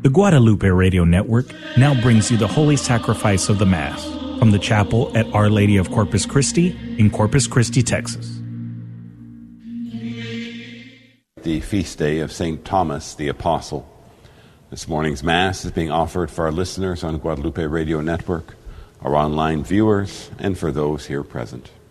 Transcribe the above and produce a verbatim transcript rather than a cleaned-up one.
The Guadalupe Radio Network now brings you the Holy Sacrifice of the Mass from the chapel at Our Lady of Corpus Christi in Corpus Christi, Texas. The feast day of Saint Thomas the Apostle. This morning's Mass is being offered for our listeners on Guadalupe Radio Network, our online viewers, and for those here present.